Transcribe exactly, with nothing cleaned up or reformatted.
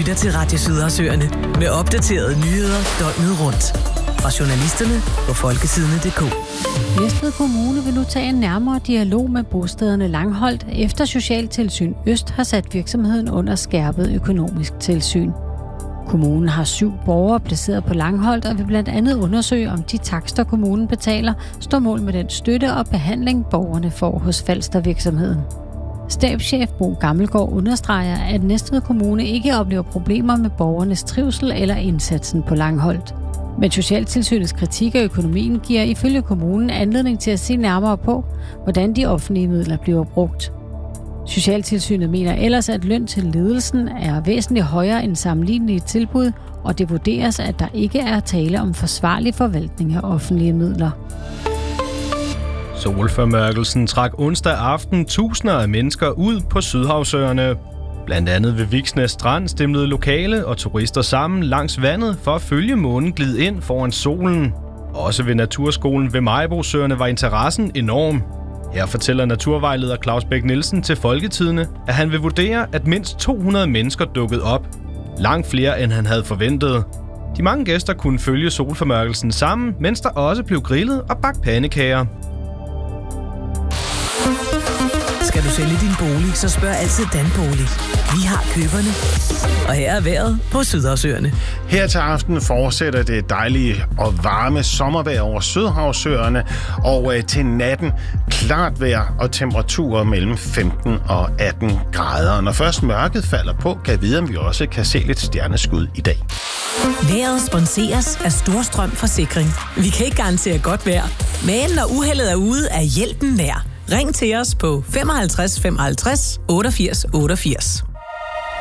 lytter til Radio Sydersøerne med opdaterede nyheder døgnet rundt. Fra journalisterne på folkesidene punktum d k. Næstved Kommune vil nu tage en nærmere dialog med bostederne Langholt, efter Socialtilsyn Øst har sat virksomheden under skærpet økonomisk tilsyn. Kommunen har syv borgere placeret på Langholt og vil blandt andet undersøge, om de takster, kommunen betaler, står mål med den støtte og behandling, borgerne får hos Falster-virksomheden. Stabschef Bo Gammelgaard understreger, at Næstved Kommune ikke oplever problemer med borgernes trivsel eller indsatsen på Langholt. Men Socialtilsynets kritik af økonomien giver ifølge kommunen anledning til at se nærmere på, hvordan de offentlige midler bliver brugt. Socialtilsynet mener ellers, at løn til ledelsen er væsentligt højere end sammenlignelige tilbud, og det vurderes, at der ikke er tale om forsvarlig forvaltning af offentlige midler. Solformørkelsen trak onsdag aften tusinder af mennesker ud på Sydhavsøerne. Blandt andet ved Viksnæs Strand stemlede lokale og turister sammen langs vandet for at følge månen glide ind foran solen. Også ved Naturskolen ved Majbosøerne var interessen enorm. Her fortæller naturvejleder Claus Bæk Nielsen til Folketidene, at han vil vurdere, at mindst to hundrede mennesker dukkede op. Langt flere, end han havde forventet. De mange gæster kunne følge solformørkelsen sammen, mens der også blev grillet og bagt pandekager. Skal du sælge din bolig, så spørg altid Danbolig. Vi har køberne. Og her er vejret på Sydhavsøerne. Her til aften fortsætter det dejlige og varme sommervejr over Sydhavsøerne, og øh, til natten klart vejr og temperaturer mellem femten og atten grader. Når først mørket falder på, kan vi vide, om vi også kan se lidt stjerneskud i dag. Vejret sponseres af Storstrøm Forsikring. Vi kan ikke garantere godt vejr, men når uheldet er ude, er hjælpen nær. Ring til os på femoghalvtreds femoghalvtreds otteogfirs otteogfirs.